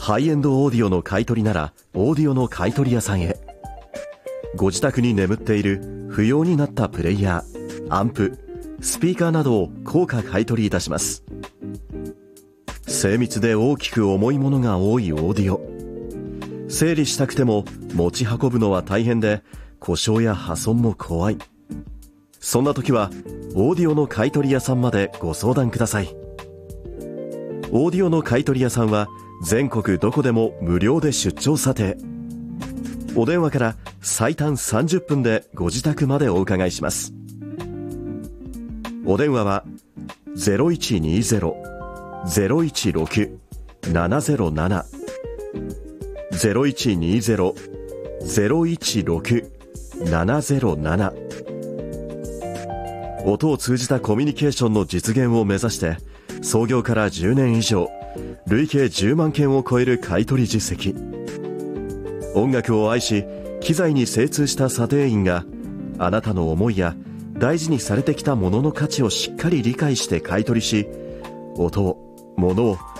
ハイエンドオーディオの買い取りならオーディオの買い取り屋さんへ。ご自宅に眠っている不要になったプレイヤー、アンプ、スピーカーなどを高価買い取りいたします。精密で大きく重いものが多いオーディオ、整理したくても持ち運ぶのは大変で故障や破損も怖い。そんな時はオーディオの買い取り屋さんまでご相談ください。オーディオの買い取り屋さんは全国どこでも無料で出張査定。お電話から最短30分でご自宅までお伺いします。お電話は 0120-016-707 0120-016-707。音を通じたコミュニケーションの実現を目指して創業から10年以上、累計10万件を超える買い取り実績。音楽を愛し機材に精通した査定員があなたの思いや大事にされてきたものの価値をしっかり理解して買い取りし、音を、物を